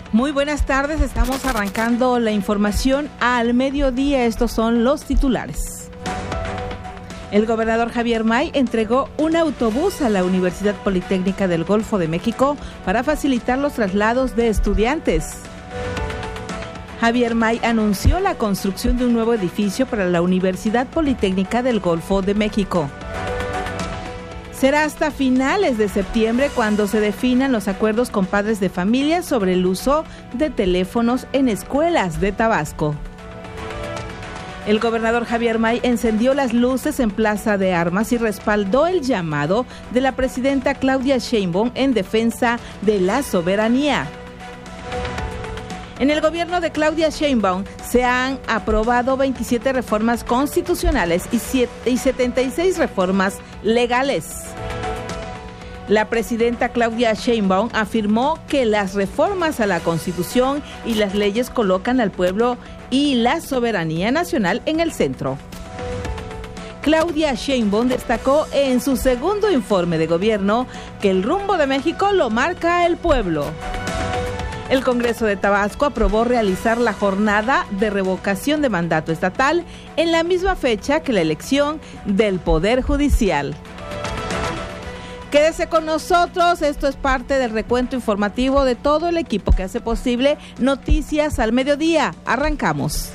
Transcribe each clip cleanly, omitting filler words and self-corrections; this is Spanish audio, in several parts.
Muy buenas tardes, estamos arrancando la información al mediodía. Estos son los titulares. El gobernador Javier May entregó un autobús a la Universidad Politécnica del Golfo de México para facilitar los traslados de estudiantes. Javier May anunció la construcción de un nuevo edificio para la Universidad Politécnica del Golfo de México. Será hasta finales de septiembre cuando se definan los acuerdos con padres de familia sobre el uso de teléfonos en escuelas de Tabasco. El gobernador Javier May encendió las luces en Plaza de Armas y respaldó el llamado de la presidenta Claudia Sheinbaum en defensa de la soberanía. En el gobierno de Claudia Sheinbaum se han aprobado 27 reformas constitucionales y 76 reformas legales. La presidenta Claudia Sheinbaum afirmó que las reformas a la Constitución y las leyes colocan al pueblo y la soberanía nacional en el centro. Claudia Sheinbaum destacó en su segundo informe de gobierno que el rumbo de México lo marca el pueblo. El Congreso de Tabasco aprobó realizar la jornada de revocación de mandato estatal en la misma fecha que la elección del Poder Judicial. Quédese con nosotros, esto es parte del recuento informativo de todo el equipo que hace posible Noticias al Mediodía. Arrancamos.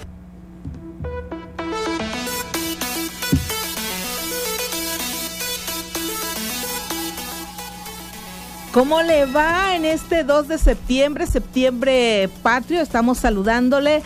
¿Cómo le va en este 2 de septiembre, septiembre patrio? Estamos saludándole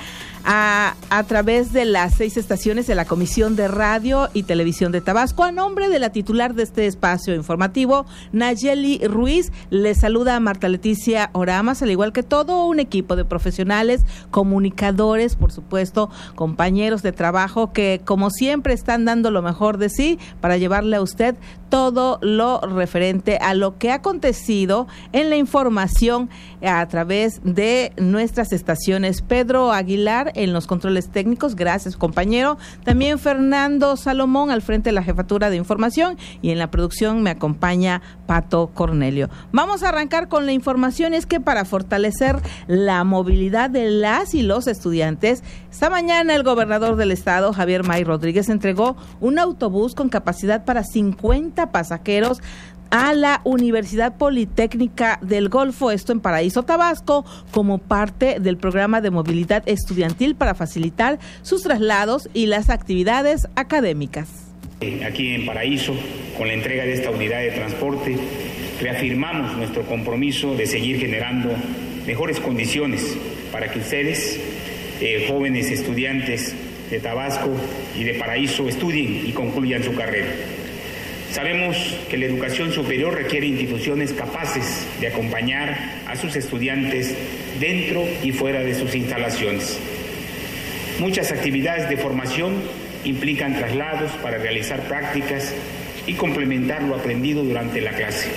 a través de las 6 estaciones de la Comisión de Radio y Televisión de Tabasco. A nombre de la titular de este espacio informativo, Nayeli Ruiz, le saluda a Marta Leticia Oramas, al igual que todo un equipo de profesionales, comunicadores, por supuesto, compañeros de trabajo que, como siempre, están dando lo mejor de sí para llevarle a usted todo lo referente a lo que ha acontecido en la información a través de nuestras estaciones. Pedro Aguilar en los controles técnicos, gracias compañero. También Fernando Salomón al frente de la jefatura de información y en la producción me acompaña Pato Cornelio. Vamos a arrancar con la información. Es que para fortalecer la movilidad de las y los estudiantes, esta mañana el gobernador del estado, Javier May Rodríguez, entregó un autobús con capacidad para 50 pasajeros a la Universidad Politécnica del Golfo, esto en Paraíso, Tabasco, como parte del programa de movilidad estudiantil para facilitar sus traslados y las actividades académicas. Aquí en Paraíso, con la entrega de esta unidad de transporte, reafirmamos nuestro compromiso de seguir generando mejores condiciones para que ustedes, jóvenes estudiantes de Tabasco y de Paraíso, estudien y concluyan su carrera. Sabemos que la educación superior requiere instituciones capaces de acompañar a sus estudiantes dentro y fuera de sus instalaciones. Muchas actividades de formación implican traslados para realizar prácticas y complementar lo aprendido durante la clase.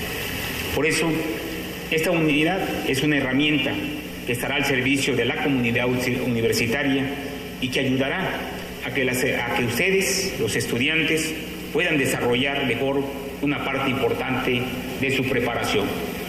Por eso, esta unidad es una herramienta que estará al servicio de la comunidad universitaria y que ayudará a que ustedes, los estudiantes, puedan desarrollar mejor una parte importante de su preparación.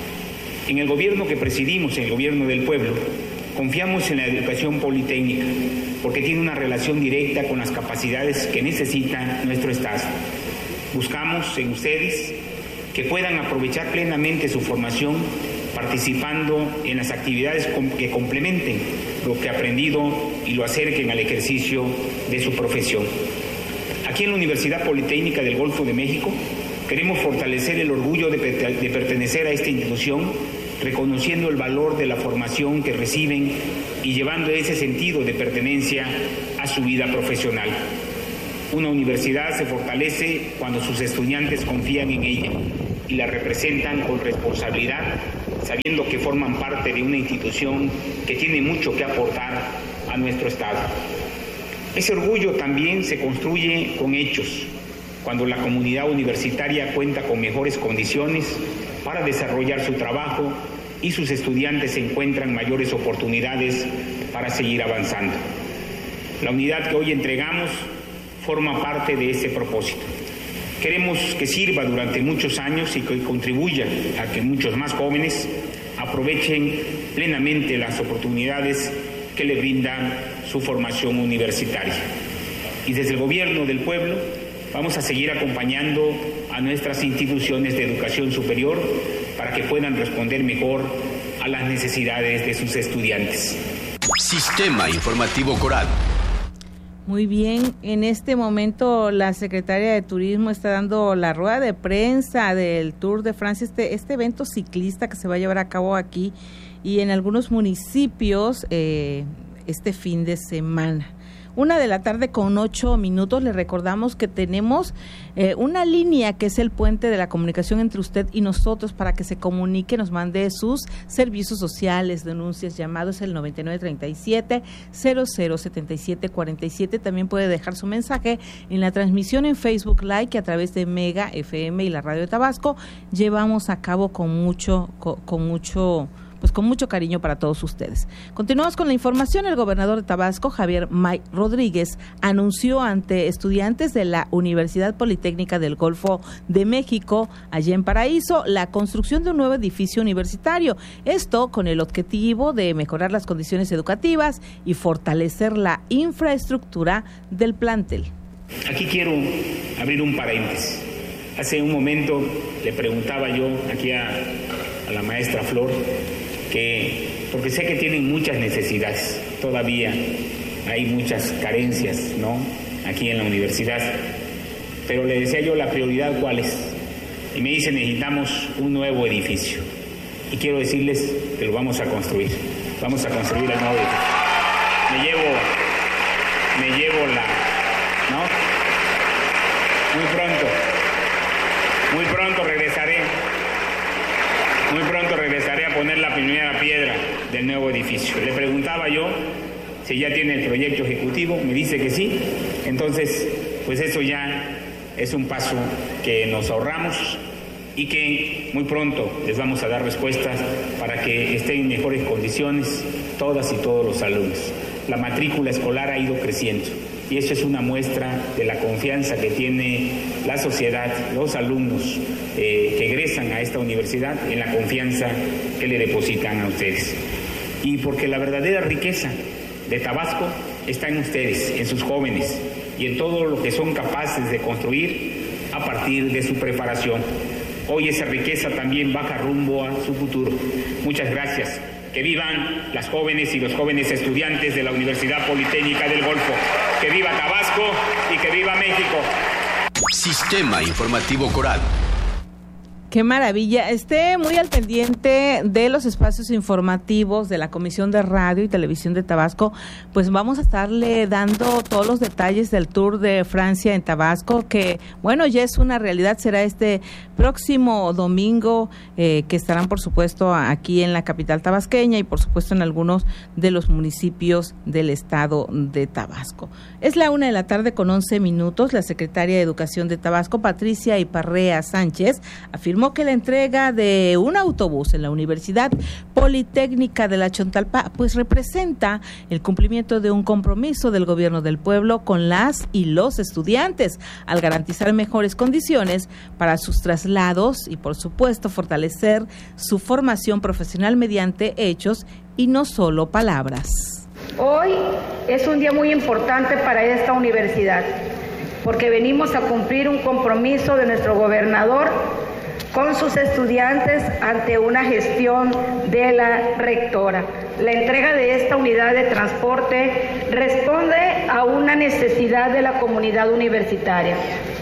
En el gobierno que presidimos, el gobierno del pueblo, confiamos en la educación politécnica porque tiene una relación directa con las capacidades que necesita nuestro Estado. Buscamos en ustedes que puedan aprovechar plenamente su formación participando en las actividades que complementen lo que ha aprendido y lo acerquen al ejercicio de su profesión. Aquí en la Universidad Politécnica del Golfo de México queremos fortalecer el orgullo de pertenecer a esta institución, reconociendo el valor de la formación que reciben y llevando ese sentido de pertenencia a su vida profesional. Una universidad se fortalece cuando sus estudiantes confían en ella y la representan con responsabilidad, sabiendo que forman parte de una institución que tiene mucho que aportar a nuestro Estado. Ese orgullo también se construye con hechos, cuando la comunidad universitaria cuenta con mejores condiciones para desarrollar su trabajo y sus estudiantes encuentran mayores oportunidades para seguir avanzando. La unidad que hoy entregamos forma parte de ese propósito. Queremos que sirva durante muchos años y que contribuya a que muchos más jóvenes aprovechen plenamente las oportunidades que le brinda su formación universitaria. Y desde el Gobierno del Pueblo vamos a seguir acompañando a nuestras instituciones de educación superior para que puedan responder mejor a las necesidades de sus estudiantes. Sistema Informativo Coral. Muy bien, en este momento la Secretaría de Turismo está dando la rueda de prensa del Tour de Francia, este evento ciclista que se va a llevar a cabo aquí y en algunos municipios este fin de semana. 1:08 p.m. Le recordamos que tenemos una línea que es el puente de la comunicación entre usted y nosotros para que se comunique, nos mande sus servicios sociales, denuncias, llamados, el 9937-007747. También puede dejar su mensaje en la transmisión en Facebook Live que a través de Mega FM y la Radio de Tabasco llevamos a cabo con mucho cariño para todos ustedes. Continuamos con la información. El gobernador de Tabasco, Javier May Rodríguez, anunció ante estudiantes de la Universidad Politécnica del Golfo de México, allá en Paraíso, la construcción de un nuevo edificio universitario. Esto con el objetivo de mejorar las condiciones educativas y fortalecer la infraestructura del plantel. Aquí quiero abrir un paréntesis. Hace un momento le preguntaba yo aquí a la maestra Flor, porque sé que tienen muchas necesidades, todavía hay muchas carencias, ¿no?, aquí en la universidad, pero le decía yo la prioridad cuál es, y me dice necesitamos un nuevo edificio, y quiero decirles que lo vamos a construir el nuevo edificio. Me llevo ¿no? Muy pronto regresaré a poner la primera piedra del nuevo edificio. Le preguntaba yo si ya tiene el proyecto ejecutivo, me dice que sí, entonces pues eso ya es un paso que nos ahorramos y que muy pronto les vamos a dar respuestas para que estén en mejores condiciones todas y todos los alumnos. La matrícula escolar ha ido creciendo y eso es una muestra de la confianza que tiene la sociedad, los alumnos que egresan a esta universidad, en la confianza que le depositan a ustedes. Y porque la verdadera riqueza de Tabasco está en ustedes, en sus jóvenes y en todo lo que son capaces de construir a partir de su preparación. Hoy esa riqueza también baja rumbo a su futuro. Muchas gracias. Que vivan las jóvenes y los jóvenes estudiantes de la Universidad Politécnica del Golfo. Que viva Tabasco y que viva México. Sistema Informativo Coral. Qué maravilla. Esté muy al pendiente de los espacios informativos de la Comisión de Radio y Televisión de Tabasco, pues vamos a estarle dando todos los detalles del Tour de Francia en Tabasco, que bueno, ya es una realidad, será este próximo domingo, que estarán por supuesto aquí en la capital tabasqueña y por supuesto en algunos de los municipios del estado de Tabasco. Es la 1:11 p.m. La secretaria de Educación de Tabasco, Patricia Iparrea Sánchez, afirmó que la entrega de un autobús en la Universidad Politécnica de la Chontalpa pues representa el cumplimiento de un compromiso del gobierno del pueblo con las y los estudiantes al garantizar mejores condiciones para sus traslados y por supuesto fortalecer su formación profesional mediante hechos y no solo palabras. Hoy es un día muy importante para esta universidad porque venimos a cumplir un compromiso de nuestro gobernador con sus estudiantes ante una gestión de la rectora. La entrega de esta unidad de transporte responde a una necesidad de la comunidad universitaria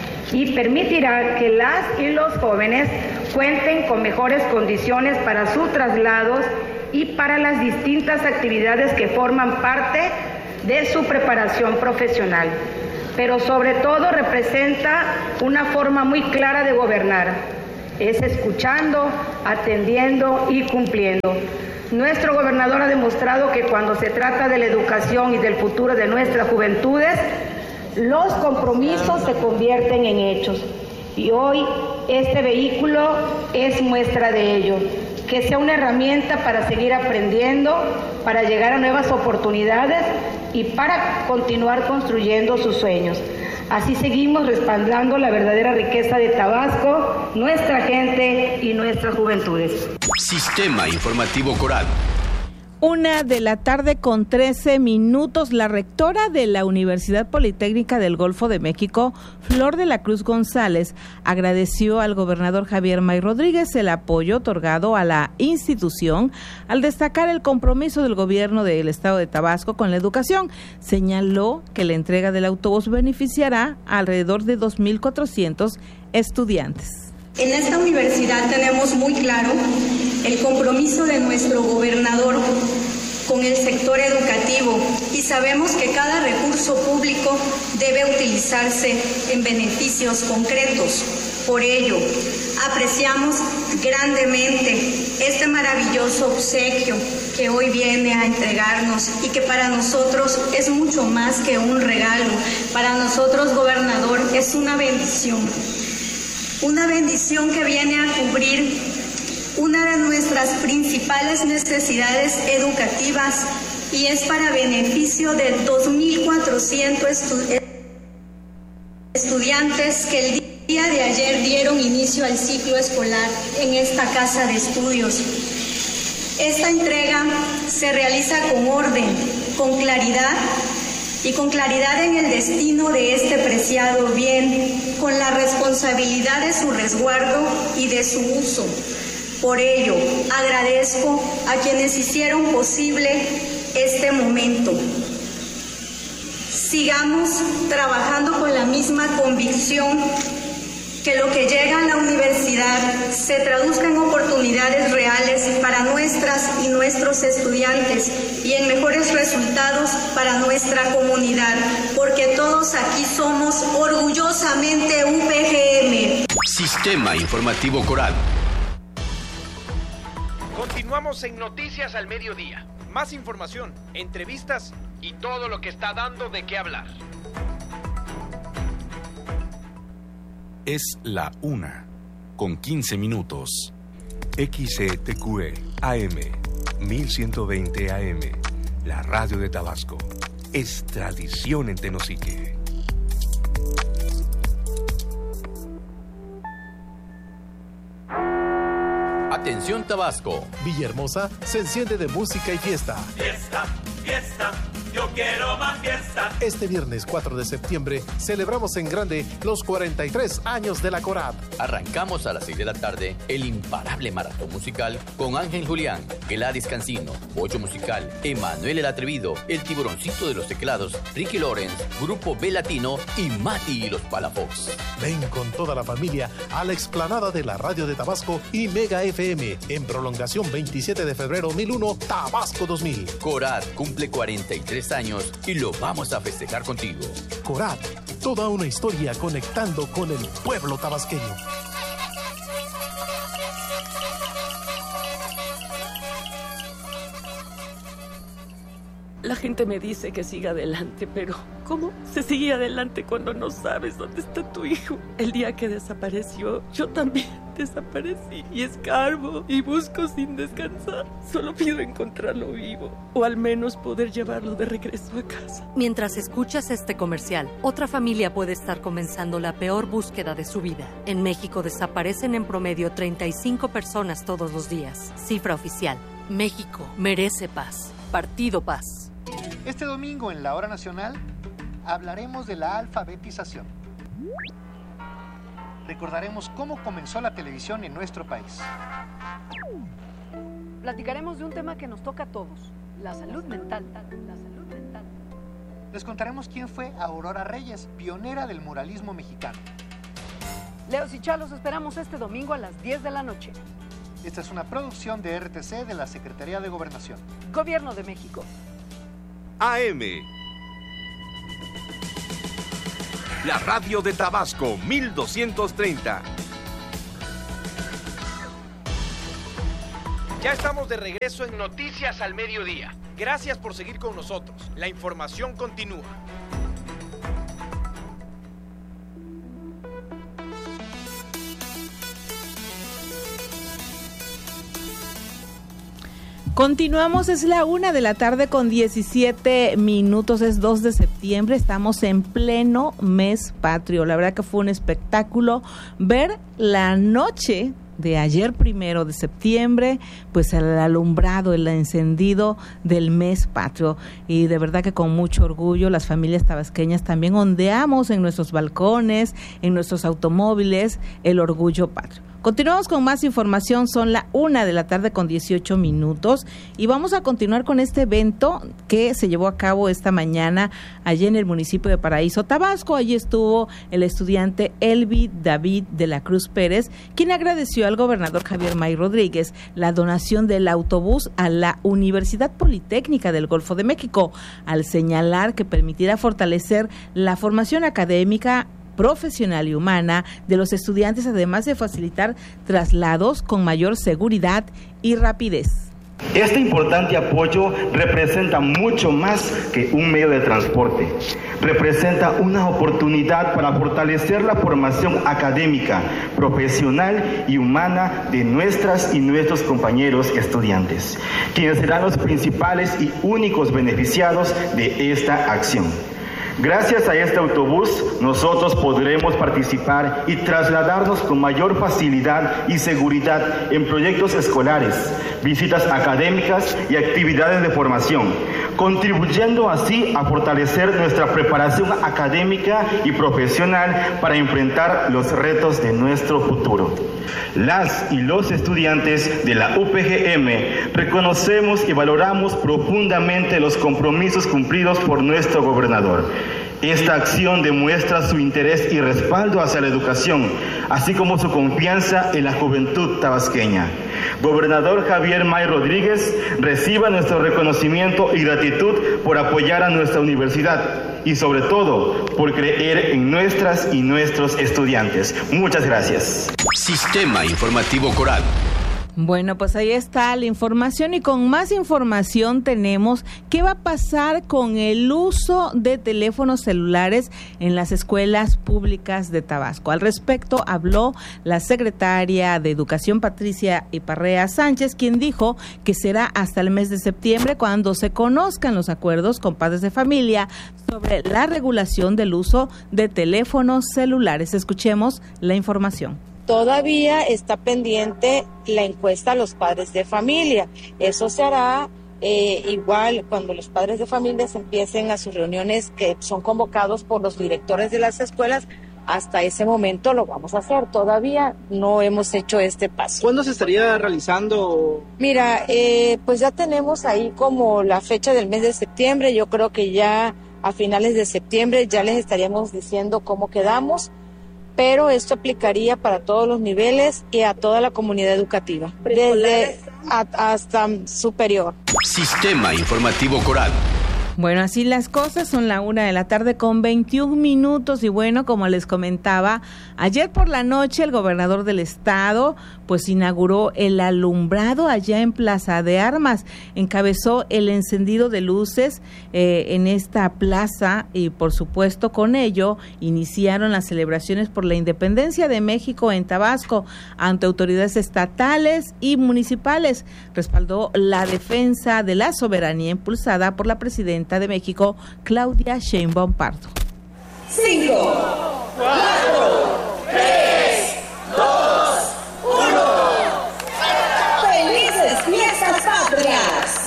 y permitirá que las y los jóvenes cuenten con mejores condiciones para sus traslados y para las distintas actividades que forman parte de su preparación profesional. Pero sobre todo representa una forma muy clara de gobernar. Es escuchando, atendiendo y cumpliendo. Nuestro gobernador ha demostrado que cuando se trata de la educación y del futuro de nuestras juventudes, los compromisos se convierten en hechos. Y hoy este vehículo es muestra de ello. Que sea una herramienta para seguir aprendiendo, para llegar a nuevas oportunidades y para continuar construyendo sus sueños. Así seguimos respaldando la verdadera riqueza de Tabasco, nuestra gente y nuestras juventudes. Sistema Informativo Coral. 1:13 p.m. La rectora de la Universidad Politécnica del Golfo de México, Flor de la Cruz González, agradeció al gobernador Javier May Rodríguez el apoyo otorgado a la institución al destacar el compromiso del gobierno del estado de Tabasco con la educación. Señaló que la entrega del autobús beneficiará a alrededor de 2,400 estudiantes. En esta universidad tenemos muy claro el compromiso de nuestro gobernador con el sector educativo y sabemos que cada recurso público debe utilizarse en beneficios concretos. Por ello, apreciamos grandemente este maravilloso obsequio que hoy viene a entregarnos y que para nosotros es mucho más que un regalo. Para nosotros, gobernador, es una bendición. Una bendición que viene a cubrir una de nuestras principales necesidades educativas y es para beneficio de 2,400 estudiantes que el día de ayer dieron inicio al ciclo escolar en esta casa de estudios. Esta entrega se realiza con orden, con claridad en el destino de este preciado bien, con la responsabilidad de su resguardo y de su uso. Por ello, agradezco a quienes hicieron posible este momento. Sigamos trabajando con la misma convicción que lo que llega a la universidad se traduzca en oportunidades reales para nuestras y nuestros estudiantes y en mejores resultados para nuestra comunidad, porque todos aquí somos orgullosamente UPGM. Sistema Informativo Coral. Continuamos en Noticias al Mediodía. Más información, entrevistas y todo lo que está dando de qué hablar. Es la 1:15 XCTQE AM 1120 AM, la radio de Tabasco. Es tradición en Tenosique. Atención Tabasco. Villahermosa se enciende de música y fiesta. Fiesta, fiesta, yo quiero más fiesta. Este viernes 4 de septiembre celebramos en grande los 43 años de la Corat. Arrancamos a las 6 de la tarde el imparable maratón musical con Ángel Julián, Gladys Cancino, Bocho Musical, Emanuel el Atrevido, el Tiburoncito de los Teclados, Ricky Lawrence, Grupo B Latino y Mati y los Palafox. Ven con toda la familia a la explanada de la radio de Tabasco y Mega FM en prolongación 27 de febrero 2001, Tabasco 2000. Corat cumple 43 años y lo vamos a festejar contigo. Corat, toda una historia conectando con el pueblo tabasqueño. La gente me dice que siga adelante, pero ¿cómo se sigue adelante cuando no sabes dónde está tu hijo? El día que desapareció, yo también desaparecí y escarbo y busco sin descansar. Solo pido encontrarlo vivo o al menos poder llevarlo de regreso a casa. Mientras escuchas este comercial, otra familia puede estar comenzando la peor búsqueda de su vida. En México desaparecen en promedio 35 personas todos los días. Cifra oficial. México merece paz. Partido Paz. Este domingo en la Hora Nacional hablaremos de la alfabetización. Recordaremos cómo comenzó la televisión en nuestro país. Platicaremos de un tema que nos toca a todos, la salud mental. Les contaremos quién fue Aurora Reyes, pionera del muralismo mexicano. Leos y Chalos esperamos este domingo a las 10 de la noche. Esta es una producción de RTC de la Secretaría de Gobernación. Gobierno de México. AM. La radio de Tabasco 1230. Ya estamos de regreso en Noticias al Mediodía. Gracias por seguir con nosotros. La información continúa. Continuamos, es la 1:17 p.m, es 2 de septiembre, estamos en pleno mes patrio. La verdad que fue un espectáculo ver la noche de ayer 1 de septiembre, pues el alumbrado, el encendido del mes patrio, y de verdad que con mucho orgullo las familias tabasqueñas también ondeamos en nuestros balcones, en nuestros automóviles, el orgullo patrio. Continuamos con más información, son la 1:18 p.m. y vamos a continuar con este evento que se llevó a cabo esta mañana allí en el municipio de Paraíso, Tabasco. Allí estuvo el estudiante Elvi David de la Cruz Pérez, quien agradeció al gobernador Javier May Rodríguez la donación del autobús a la Universidad Politécnica del Golfo de México, al señalar que permitirá fortalecer la formación académica, profesional y humana de los estudiantes, además de facilitar traslados con mayor seguridad y rapidez. Este importante apoyo representa mucho más que un medio de transporte. Representa una oportunidad para fortalecer la formación académica, profesional y humana de nuestras y nuestros compañeros estudiantes, quienes serán los principales y únicos beneficiados de esta acción. Gracias a este autobús, nosotros podremos participar y trasladarnos con mayor facilidad y seguridad en proyectos escolares, visitas académicas y actividades de formación, contribuyendo así a fortalecer nuestra preparación académica y profesional para enfrentar los retos de nuestro futuro. Las y los estudiantes de la UPGM reconocemos y valoramos profundamente los compromisos cumplidos por nuestro gobernador. Esta acción demuestra su interés y respaldo hacia la educación, así como su confianza en la juventud tabasqueña. Gobernador Javier May Rodríguez, reciba nuestro reconocimiento y gratitud por apoyar a nuestra universidad y sobre todo por creer en nuestras y nuestros estudiantes. Muchas gracias. Sistema Informativo Coral. Bueno, pues ahí está la información, y con más información tenemos qué va a pasar con el uso de teléfonos celulares en las escuelas públicas de Tabasco. Al respecto habló la secretaria de Educación, Patricia Iparrea Sánchez, quien dijo que será hasta el mes de septiembre cuando se conozcan los acuerdos con padres de familia sobre la regulación del uso de teléfonos celulares. Escuchemos la información. Todavía está pendiente la encuesta a los padres de familia. Eso se hará igual cuando los padres de familia empiecen a sus reuniones que son convocados por los directores de las escuelas. Hasta ese momento lo vamos a hacer. Todavía no hemos hecho este paso. ¿Cuándo se estaría realizando? Mira, pues ya tenemos ahí como la fecha del mes de septiembre. Yo creo que ya a finales de septiembre ya les estaríamos diciendo cómo quedamos, pero esto aplicaría para todos los niveles y a toda la comunidad educativa, desde hasta superior. Sistema Informativo Coral. Bueno, así las cosas, son la 1:21 p.m. y bueno, como les comentaba, ayer por la noche el gobernador del estado pues inauguró el alumbrado allá en Plaza de Armas, encabezó el encendido de luces en esta plaza y por supuesto con ello iniciaron las celebraciones por la independencia de México en Tabasco ante autoridades estatales y municipales. Respaldó la defensa de la soberanía impulsada por la presidenta de México, Claudia Sheinbaum Pardo. 5, 4, 3, 2, 1. ¡Felices fiestas patrias!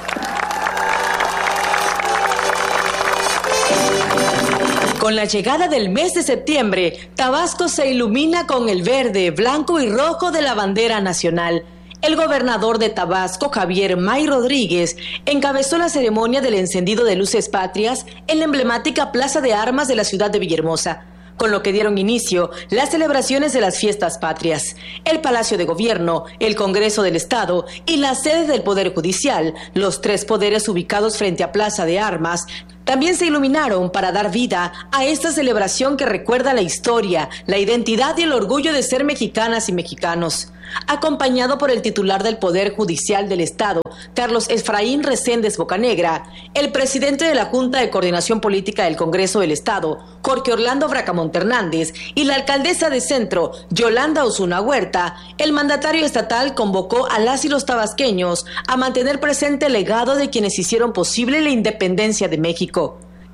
Con la llegada del mes de septiembre, Tabasco se ilumina con el verde, blanco y rojo de la bandera nacional. El gobernador de Tabasco, Javier May Rodríguez, encabezó la ceremonia del encendido de luces patrias en la emblemática Plaza de Armas de la ciudad de Villahermosa, con lo que dieron inicio las celebraciones de las fiestas patrias. El Palacio de Gobierno, el Congreso del Estado y las sedes del Poder Judicial, los tres poderes ubicados frente a Plaza de Armas, también se iluminaron para dar vida a esta celebración que recuerda la historia, la identidad y el orgullo de ser mexicanas y mexicanos. Acompañado por el titular del Poder Judicial del Estado, Carlos Efraín Reséndez Bocanegra, el presidente de la Junta de Coordinación Política del Congreso del Estado, Jorge Orlando Bracamonte Hernández, y la alcaldesa de Centro, Yolanda Osuna Huerta, el mandatario estatal convocó a las y los tabasqueños a mantener presente el legado de quienes hicieron posible la independencia de México.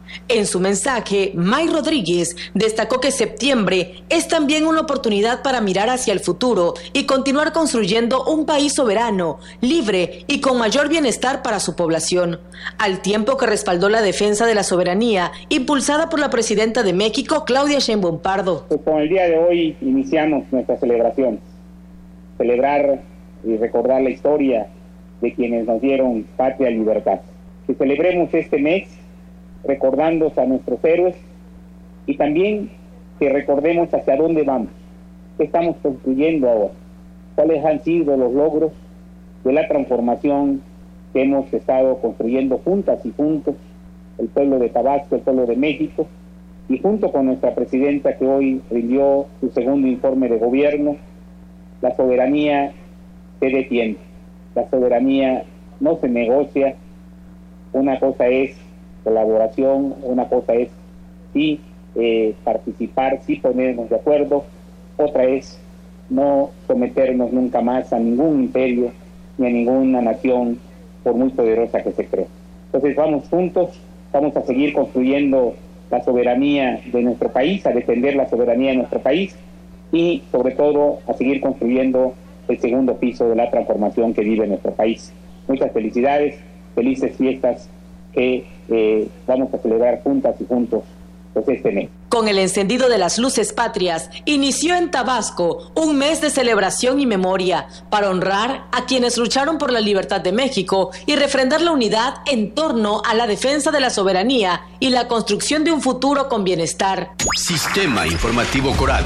En su mensaje, May Rodríguez destacó que septiembre es también una oportunidad para mirar hacia el futuro y continuar construyendo un país soberano, libre y con mayor bienestar para su población, al tiempo que respaldó la defensa de la soberanía impulsada por la presidenta de México, Claudia Sheinbaum Pardo. Pues con el día de hoy iniciamos nuestra celebración, celebrar y recordar la historia de quienes nos dieron patria y libertad. Que celebremos este mes recordando a nuestros héroes y también que recordemos hacia dónde vamos, qué estamos construyendo ahora, cuáles han sido los logros de la transformación que hemos estado construyendo juntas y juntos, el pueblo de Tabasco, el pueblo de México, y junto con nuestra presidenta que hoy rindió su segundo informe de gobierno. La soberanía se detiene, la soberanía no se negocia. Una cosa es colaboración, una cosa es sí participar, sí ponernos de acuerdo, otra es no someternos nunca más a ningún imperio ni a ninguna nación, por muy poderosa que se cree. Entonces vamos juntos, vamos a seguir construyendo la soberanía de nuestro país, a defender la soberanía de nuestro país y sobre todo a seguir construyendo el segundo piso de la transformación que vive nuestro país. Muchas felicidades, felices fiestas que vamos a celebrar juntas y juntos pues este mes. Con el encendido de las luces patrias, inició en Tabasco un mes de celebración y memoria para honrar a quienes lucharon por la libertad de México y refrendar la unidad en torno a la defensa de la soberanía y la construcción de un futuro con bienestar. Sistema Informativo Coral.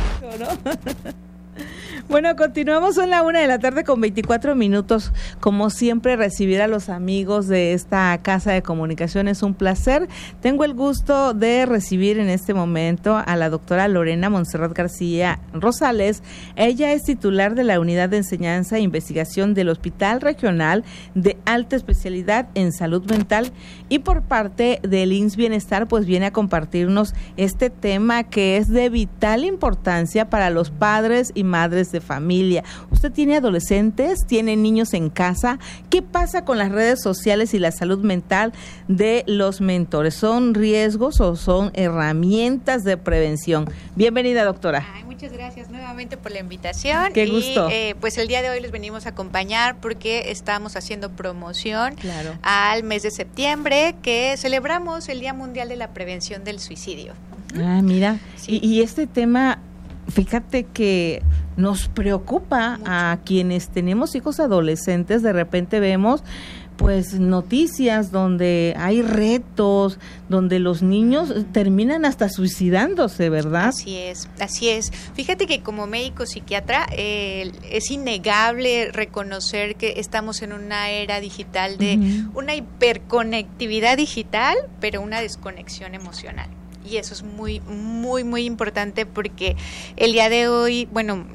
Bueno, continuamos, son la 1:00 con 24 minutos. Como siempre, recibir a los amigos de esta casa de comunicación es un placer. Tengo el gusto de recibir en este momento a la doctora Lorena Montserrat García Rosales. Ella es titular de la Unidad de Enseñanza e Investigación del Hospital Regional de Alta Especialidad en Salud Mental, y por parte del IMSS Bienestar, pues viene a compartirnos este tema que es de vital importancia para los padres y madres de familia. Usted tiene adolescentes, tiene niños en casa. ¿Qué pasa con las redes sociales y la salud mental de los mentores? ¿Son riesgos o son herramientas de prevención? Bienvenida, doctora. Muchas gracias nuevamente por la invitación. Qué gusto. Y pues el día de hoy les venimos a acompañar porque estamos haciendo promoción al mes de septiembre, que celebramos el Día Mundial de la Prevención del Suicidio. Ah, mira, sí. Y este tema, fíjate que nos preocupa mucho a quienes tenemos hijos adolescentes. De repente vemos pues noticias donde hay retos, donde los niños terminan hasta suicidándose, ¿verdad? Así es, así es. Fíjate que como médico psiquiatra es innegable reconocer que estamos en una era digital de una hiperconectividad digital, pero una desconexión emocional. Y eso es muy, muy, muy importante porque el día de hoy,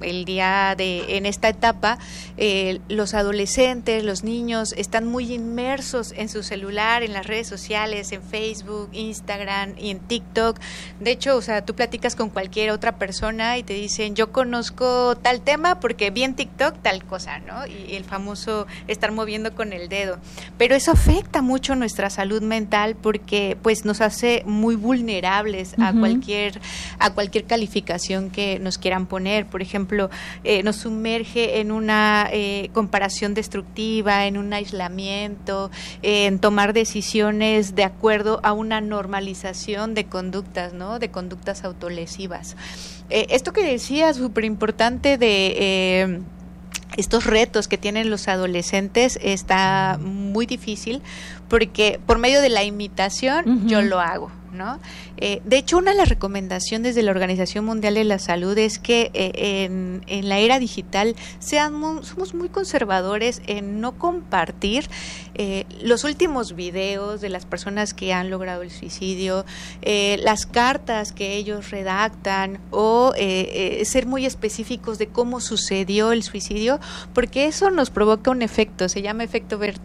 en esta etapa, los adolescentes, los niños están muy inmersos en su celular, en las redes sociales, en Facebook, Instagram y en TikTok. De hecho, tú platicas con cualquier otra persona y te dicen, yo conozco tal tema porque vi en TikTok tal cosa, ¿no? Y el famoso estar moviendo con el dedo. Pero eso afecta mucho nuestra salud mental porque pues nos hace muy vulnerables a cualquier calificación que nos quieran poner. Por ejemplo, nos sumerge en una comparación destructiva, en un aislamiento, en tomar decisiones de acuerdo a una normalización de conductas, ¿no? De conductas autolesivas. Esto que decías, súper importante de estos retos que tienen los adolescentes, está muy difícil porque por medio de la imitación yo lo hago, ¿no? De hecho, una de las recomendaciones de la Organización Mundial de la Salud es que en la era digital somos muy conservadores en no compartir los últimos videos de las personas que han logrado el suicidio, las cartas que ellos redactan o ser muy específicos de cómo sucedió el suicidio, porque eso nos provoca un efecto, se llama efecto Werther.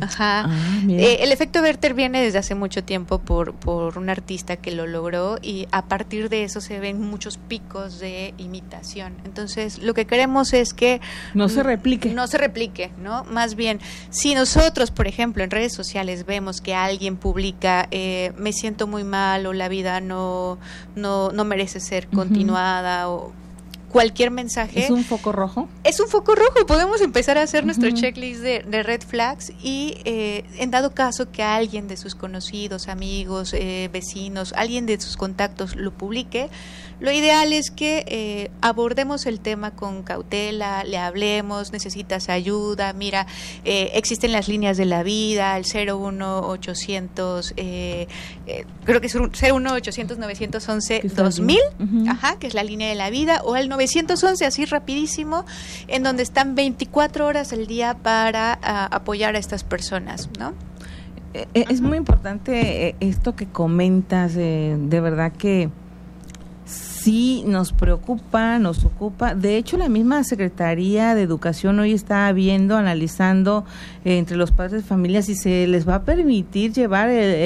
Ajá. El efecto Werther viene desde hace mucho tiempo por un artista que lo logró, y a partir de eso se ven muchos picos de imitación. Entonces, lo que queremos es que no se replique, ¿no? Más bien, si nosotros, por ejemplo, en redes sociales vemos que alguien publica me siento muy mal, o la vida no merece ser continuada, o cualquier mensaje. ¿Es un foco rojo? Es un foco rojo. Podemos empezar a hacer nuestro checklist de red flags, y en dado caso que alguien de sus conocidos, amigos, vecinos, alguien de sus contactos lo publique, lo ideal es que abordemos el tema con cautela, le hablemos, necesitas ayuda, mira, existen las líneas de la vida, el 01800, creo que es 01800 911 2000, que es la línea de la vida, o el 911, así rapidísimo, en donde están 24 horas al día para apoyar a estas personas, ¿no? Es muy importante esto que comentas, de verdad que sí nos preocupa, nos ocupa. De hecho, la misma Secretaría de Educación hoy está analizando entre los padres de familia si se les va a permitir llevar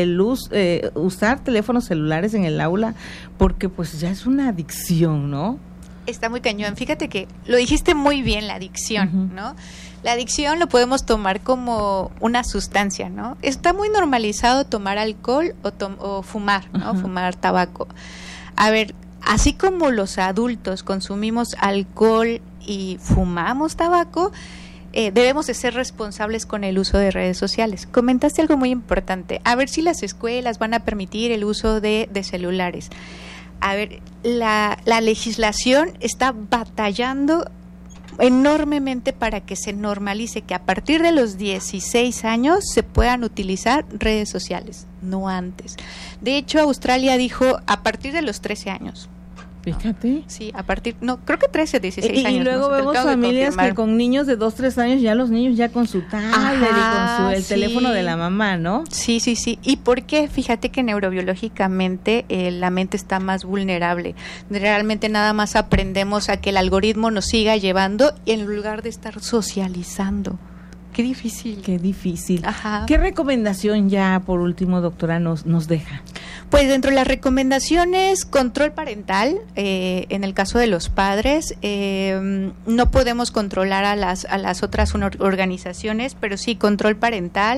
usar teléfonos celulares en el aula, porque pues ya es una adicción, ¿no? Está muy cañón. Fíjate que lo dijiste muy bien, la adicción, ¿no? La adicción lo podemos tomar como una sustancia, ¿no? Está muy normalizado tomar alcohol o fumar, ¿no? Fumar tabaco. A ver, así como los adultos consumimos alcohol y fumamos tabaco, debemos de ser responsables con el uso de redes sociales. Comentaste algo muy importante. A ver si las escuelas van a permitir el uso de celulares. A ver, la legislación está batallando enormemente para que se normalice que a partir de los 16 años se puedan utilizar redes sociales, no antes. De hecho, Australia dijo a partir de los 13 años. Fíjate. Sí, creo que 13 o 16 años. Y luego vemos familias que con niños de 2, 3 años, ya los niños ya con su tablet y con el teléfono de la mamá, ¿no? Sí. ¿Y por qué? Fíjate que neurobiológicamente la mente está más vulnerable. Realmente nada más aprendemos a que el algoritmo nos siga llevando en lugar de estar socializando. Qué difícil. Ajá. ¿Qué recomendación ya por último, doctora, nos deja? Pues dentro de las recomendaciones, control parental, en el caso de los padres, no podemos controlar a las otras organizaciones, pero sí control parental,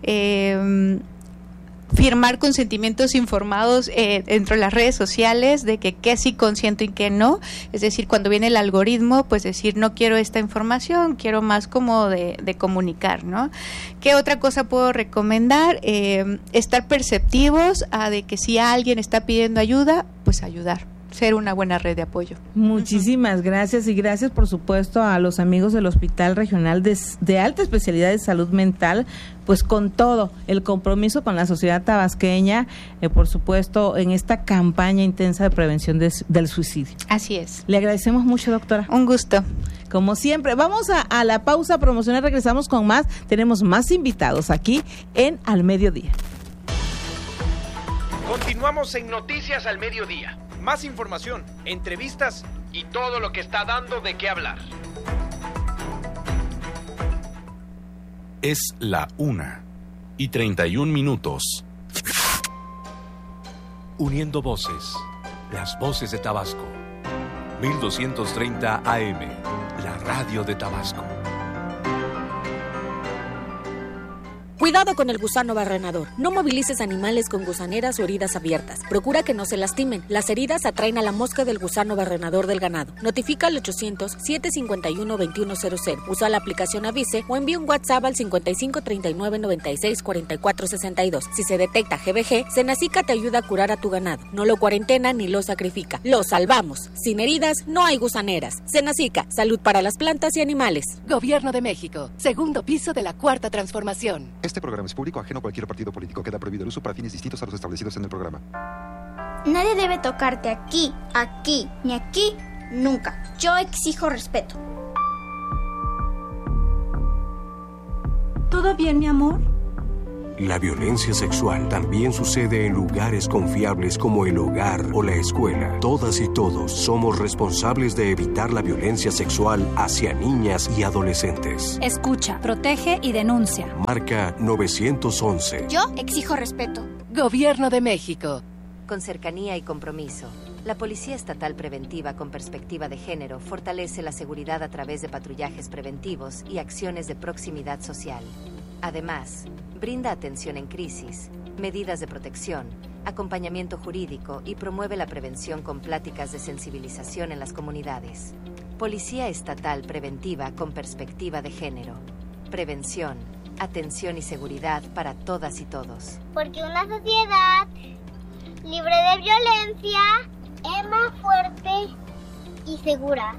firmar consentimientos informados dentro de las redes sociales de que sí consiento y que no, es decir, cuando viene el algoritmo, pues decir no quiero esta información, quiero más como de comunicar, ¿no? ¿Qué otra cosa puedo recomendar? Estar perceptivos de que si alguien está pidiendo ayuda, pues ayudar. Ser una buena red de apoyo. Muchísimas gracias, y gracias por supuesto a los amigos del Hospital Regional de Alta Especialidad de Salud Mental, pues con todo el compromiso con la sociedad tabasqueña, por supuesto en esta campaña intensa de prevención del suicidio. Así es. Le agradecemos mucho, doctora. Un gusto. Como siempre, vamos a la pausa promocional, regresamos con más, tenemos más invitados aquí en Al Mediodía. Continuamos en Noticias al Mediodía. Más información, entrevistas y todo lo que está dando de qué hablar. Es la 1:31. Uniendo voces, las voces de Tabasco. 1230 AM, la radio de Tabasco. Cuidado con el gusano barrenador. No movilices animales con gusaneras o heridas abiertas. Procura que no se lastimen. Las heridas atraen a la mosca del gusano barrenador del ganado. Notifica al 800-751-2100. Usa la aplicación Avise o envía un WhatsApp al 5539964462. Si se detecta GBG, Senacica te ayuda a curar a tu ganado. No lo cuarentena ni lo sacrifica. Lo salvamos. Sin heridas, no hay gusaneras. Senacica, salud para las plantas y animales. Gobierno de México. Segundo piso de la Cuarta Transformación. Este programa es público, ajeno a cualquier partido político. Queda prohibido el uso para fines distintos a los establecidos en el programa. Nadie debe tocarte aquí, ni aquí, nunca. Yo exijo respeto. ¿Todo bien, mi amor? La violencia sexual también sucede en lugares confiables como el hogar o la escuela. Todas y todos somos responsables de evitar la violencia sexual hacia niñas y adolescentes. Escucha, protege y denuncia. Marca 911. Yo exijo respeto. Gobierno de México. Con cercanía y compromiso, la Policía Estatal Preventiva con Perspectiva de Género fortalece la seguridad a través de patrullajes preventivos y acciones de proximidad social. Además, brinda atención en crisis, medidas de protección, acompañamiento jurídico y promueve la prevención con pláticas de sensibilización en las comunidades. Policía Estatal Preventiva con Perspectiva de Género. Prevención, atención y seguridad para todas y todos. Porque una sociedad libre de violencia es más fuerte y segura.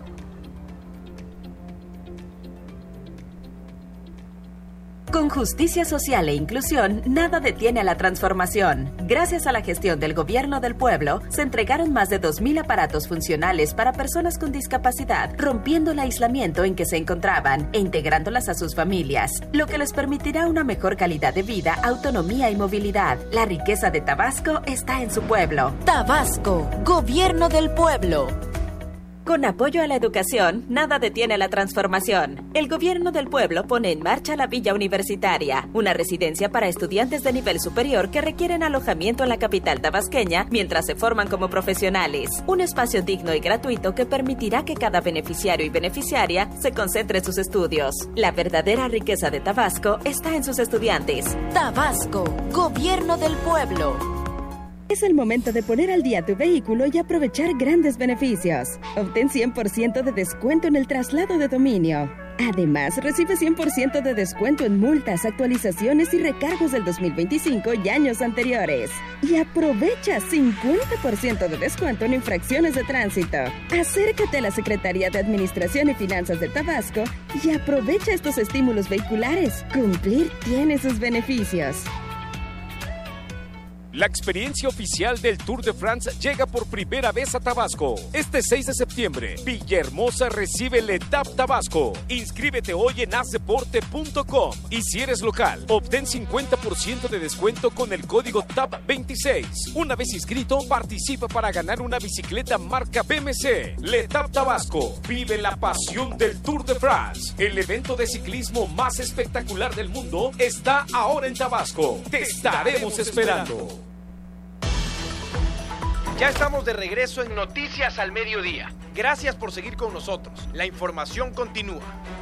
Con justicia social e inclusión, nada detiene a la transformación. Gracias a la gestión del Gobierno del Pueblo, se entregaron más de 2,000 aparatos funcionales para personas con discapacidad, rompiendo el aislamiento en que se encontraban e integrándolas a sus familias, lo que les permitirá una mejor calidad de vida, autonomía y movilidad. La riqueza de Tabasco está en su pueblo. Tabasco, Gobierno del Pueblo. Con apoyo a la educación, nada detiene la transformación. El Gobierno del Pueblo pone en marcha la Villa Universitaria, una residencia para estudiantes de nivel superior que requieren alojamiento en la capital tabasqueña mientras se forman como profesionales. Un espacio digno y gratuito que permitirá que cada beneficiario y beneficiaria se concentre en sus estudios. La verdadera riqueza de Tabasco está en sus estudiantes. Tabasco, Gobierno del Pueblo. Es el momento de poner al día tu vehículo y aprovechar grandes beneficios. Obtén 100% de descuento en el traslado de dominio. Además, recibe 100% de descuento en multas, actualizaciones y recargos del 2025 y años anteriores. Y aprovecha 50% de descuento en infracciones de tránsito. Acércate a la Secretaría de Administración y Finanzas de Tabasco y aprovecha estos estímulos vehiculares. Cumplir tiene sus beneficios. La experiencia oficial del Tour de France llega por primera vez a Tabasco. Este 6 de septiembre, Villahermosa recibe el Etap Tabasco. Inscríbete hoy en asdeporte.com. Y si eres local, obtén 50% de descuento con el código TAP26. Una vez inscrito, participa para ganar una bicicleta marca BMC. El Etap Tabasco. Vive la pasión del Tour de France. El evento de ciclismo más espectacular del mundo está ahora en Tabasco. Te estaremos esperando. Ya estamos de regreso en Noticias al Mediodía. Gracias por seguir con nosotros. La información continúa.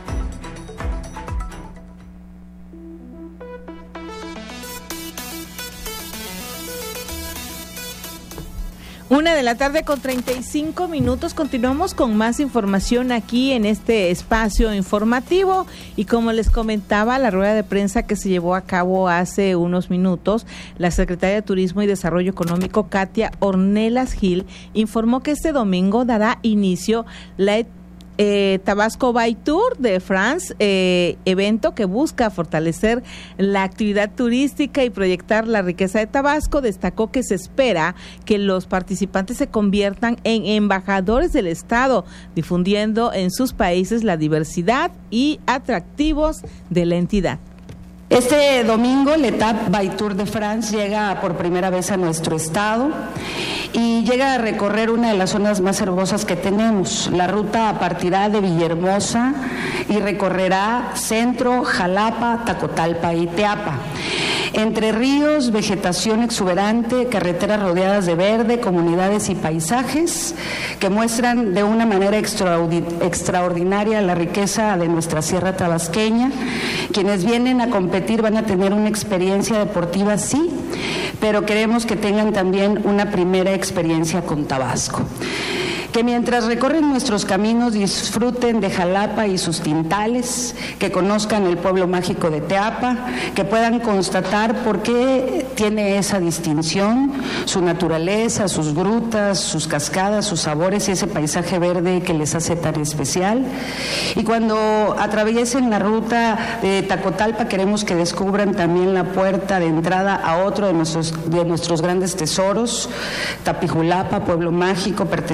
1:35 p.m. Continuamos con más información aquí en este espacio informativo y como les comentaba, la rueda de prensa que se llevó a cabo hace unos minutos, la secretaria de Turismo y Desarrollo Económico, Katia Ornelas Gil, informó que este domingo dará inicio la Tabasco By Tour de France, evento que busca fortalecer la actividad turística y proyectar la riqueza de Tabasco. Destacó que se espera que los participantes se conviertan en embajadores del estado, difundiendo en sus países la diversidad y atractivos de la entidad. Este domingo, el Etap By Tour de France llega por primera vez a nuestro estado y llega a recorrer una de las zonas más hermosas que tenemos. La ruta partirá de Villahermosa y recorrerá Centro, Jalapa, Tacotalpa y Teapa. Entre ríos, vegetación exuberante, carreteras rodeadas de verde, comunidades y paisajes que muestran de una manera extraordinaria la riqueza de nuestra sierra tabasqueña. Quienes vienen a competir van a tener una experiencia deportiva, sí, pero queremos que tengan también una primera experiencia con Tabasco. Que mientras recorren nuestros caminos disfruten de Jalapa y sus tintales, que conozcan el pueblo mágico de Teapa, que puedan constatar por qué tiene esa distinción, su naturaleza, sus grutas, sus cascadas, sus sabores y ese paisaje verde que les hace tan especial. Y cuando atraviesen la ruta de Tacotalpa, queremos que descubran también la puerta de entrada a otro de nuestros grandes tesoros, Tapijulapa, pueblo mágico perteneciente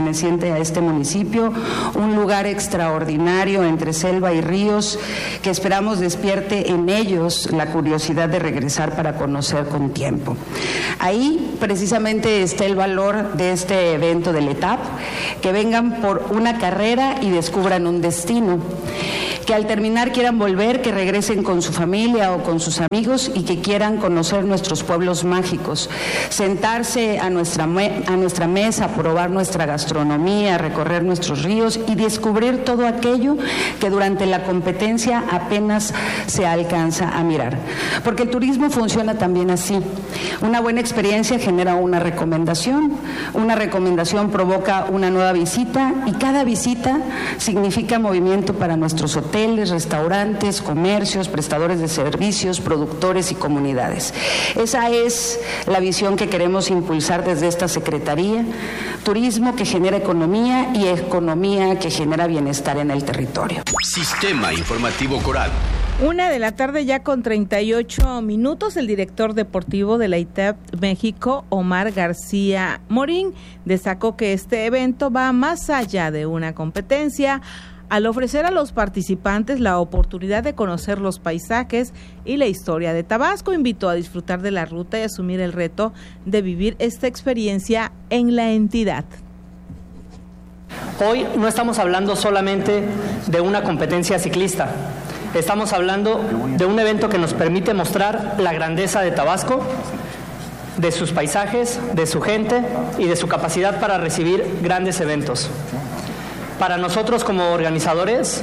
a este municipio, un lugar extraordinario entre selva y ríos que esperamos despierte en ellos la curiosidad de regresar para conocer con tiempo. Ahí precisamente está el valor de este evento del ETAP, que vengan por una carrera y descubran un destino, que al terminar quieran volver, que regresen con su familia o con sus amigos y que quieran conocer nuestros pueblos mágicos, sentarse a nuestra mesa, probar nuestra gastronomía, recorrer nuestros ríos y descubrir todo aquello que durante la competencia apenas se alcanza a mirar. Porque el turismo funciona también así. Una buena experiencia genera una recomendación provoca una nueva visita y cada visita significa movimiento para nuestros hoteles, restaurantes, comercios, prestadores de servicios, productores y comunidades. Esa es la visión que queremos impulsar desde esta Secretaría: turismo que genera economía y economía que genera bienestar en el territorio. Sistema Informativo Coral. 1:00 p.m. ya con 38 minutos. El director deportivo de la ITAP México, Omar García Morín, destacó que este evento va más allá de una competencia, al ofrecer a los participantes la oportunidad de conocer los paisajes y la historia de Tabasco. Invitó a disfrutar de la ruta y asumir el reto de vivir esta experiencia en la entidad. Hoy no estamos hablando solamente de una competencia ciclista. Estamos hablando de un evento que nos permite mostrar la grandeza de Tabasco, de sus paisajes, de su gente y de su capacidad para recibir grandes eventos. Para nosotros como organizadores,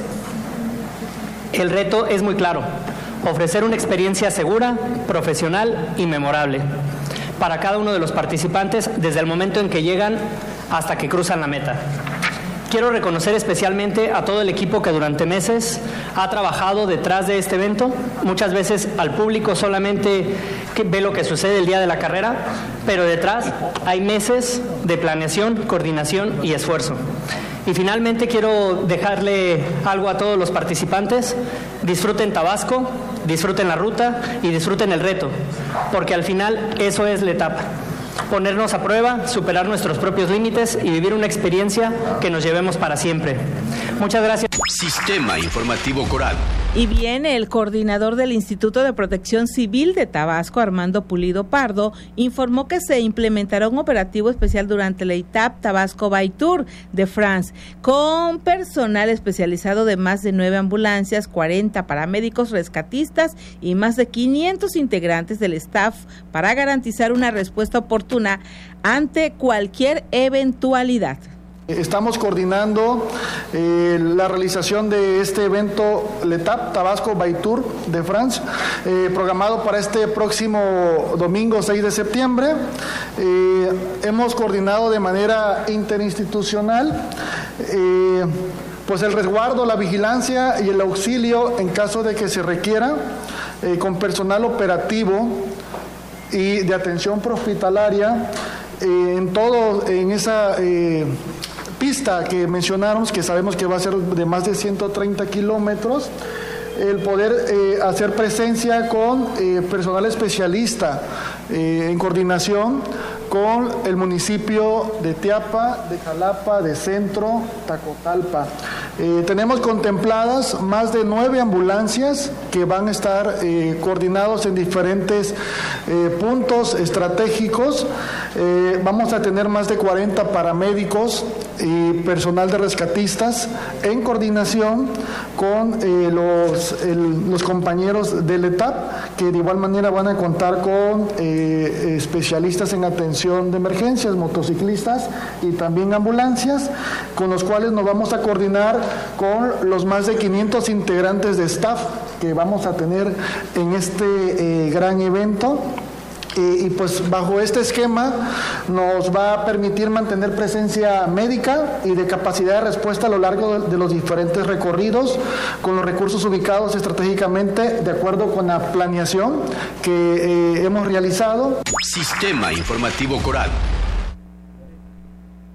el reto es muy claro: ofrecer una experiencia segura, profesional y memorable para cada uno de los participantes desde el momento en que llegan hasta que cruzan la meta. Quiero reconocer especialmente a todo el equipo que durante meses ha trabajado detrás de este evento. Muchas veces al público solamente ve lo que sucede el día de la carrera, pero detrás hay meses de planeación, coordinación y esfuerzo. Y finalmente quiero dejarle algo a todos los participantes: disfruten Tabasco, disfruten la ruta y disfruten el reto, porque al final eso es la etapa. Ponernos a prueba, superar nuestros propios límites y vivir una experiencia que nos llevemos para siempre. Muchas gracias. Sistema Informativo Coral. Y bien, el coordinador del Instituto de Protección Civil de Tabasco, Armando Pulido Pardo, informó que se implementará un operativo especial durante la ITAP Tabasco By Tour de France, con personal especializado de más de 9 ambulancias, 40 paramédicos rescatistas y más de 500 integrantes del staff para garantizar una respuesta oportuna ante cualquier eventualidad. Estamos coordinando la realización de este evento LETAP Tabasco By Tour de France, programado para este próximo domingo 6 de septiembre. Hemos coordinado de manera interinstitucional pues el resguardo, la vigilancia y el auxilio en caso de que se requiera, con personal operativo y de atención prehospitalaria en esa pista que mencionamos, que sabemos que va a ser de más de 130 kilómetros, el poder hacer presencia con personal especialista en coordinación con el municipio de Teapa, de Jalapa, de Centro, Tacotalpa. Tenemos contempladas más de 9 ambulancias que van a estar coordinados en diferentes puntos estratégicos. Vamos a tener más de 40 paramédicos y personal de rescatistas en coordinación con los compañeros del ETAP, que de igual manera van a contar con especialistas en atención de emergencias, motociclistas y también ambulancias, con los cuales nos vamos a coordinar con los más de 500 integrantes de staff que vamos a tener en este gran evento. Y pues bajo este esquema nos va a permitir mantener presencia médica y de capacidad de respuesta a lo largo de los diferentes recorridos, con los recursos ubicados estratégicamente de acuerdo con la planeación que hemos realizado. Sistema Informativo Coral.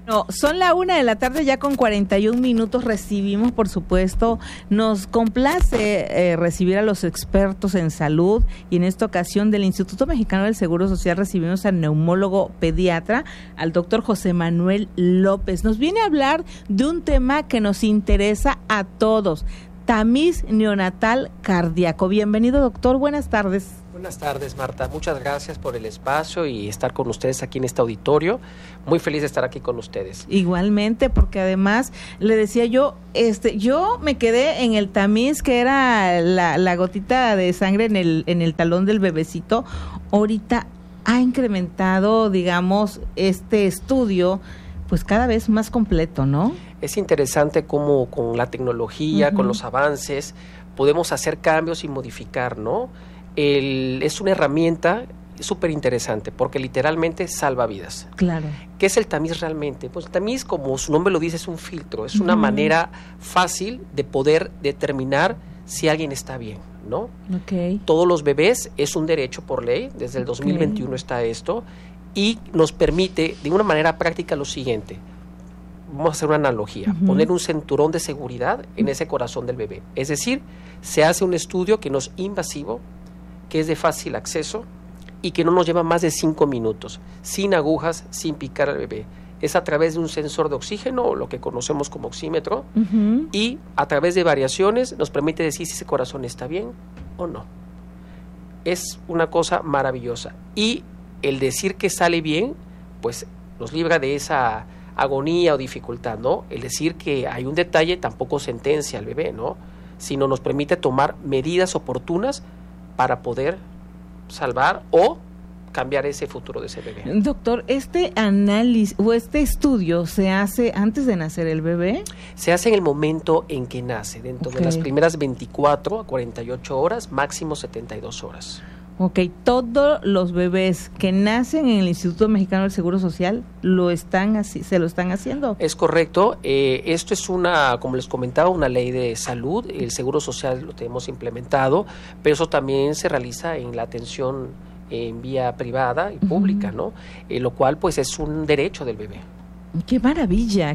No, son la 1:00 ya con 41 minutos. Recibimos, por supuesto, nos complace recibir a los expertos en salud, y en esta ocasión del Instituto Mexicano del Seguro Social recibimos al neumólogo pediatra, al doctor José Manuel López. Nos viene a hablar de un tema que nos interesa a todos: tamiz neonatal cardíaco. Bienvenido, doctor, buenas tardes. Buenas tardes, Marta. Muchas gracias por el espacio y estar con ustedes aquí en este auditorio. Muy feliz de estar aquí con ustedes. Igualmente, porque además, le decía yo, yo me quedé en el tamiz, que era la gotita de sangre en el talón del bebecito. Ahorita ha incrementado, digamos, este estudio, pues cada vez más completo, ¿no? Es interesante cómo con la tecnología, con los avances, podemos hacer cambios y modificar, ¿no? Es una herramienta súper interesante porque literalmente salva vidas. Claro. ¿Qué es el tamiz realmente? Pues el tamiz, como su nombre lo dice, es un filtro, es una manera fácil de poder determinar si alguien está bien, ¿no? Okay. Todos los bebés es un derecho por ley, desde el 2021 está esto, y nos permite de una manera práctica lo siguiente. Vamos a hacer una analogía, poner un cinturón de seguridad en ese corazón del bebé. Es decir, se hace un estudio que no es invasivo, que es de fácil acceso y que no nos lleva más de 5 minutos, sin agujas, sin picar al bebé. Es a través de un sensor de oxígeno, o lo que conocemos como oxímetro, y a través de variaciones nos permite decir si ese corazón está bien o no. Es una cosa maravillosa. Y el decir que sale bien, pues nos libra de esa agonía o dificultad, ¿no? El decir que hay un detalle tampoco sentencia al bebé, ¿no? Sino nos permite tomar medidas oportunas para poder salvar o cambiar ese futuro de ese bebé. Doctor, ¿este análisis o este estudio se hace antes de nacer el bebé? Se hace en el momento en que nace, dentro de las primeras 24 a 48 horas, máximo 72 horas. Ok, todos los bebés que nacen en el Instituto Mexicano del Seguro Social se lo están haciendo. Es correcto. Esto es como les comentaba, una ley de salud. El Seguro Social lo tenemos implementado, pero eso también se realiza en la atención en vía privada y pública, ¿no? Lo cual pues es un derecho del bebé. Qué maravilla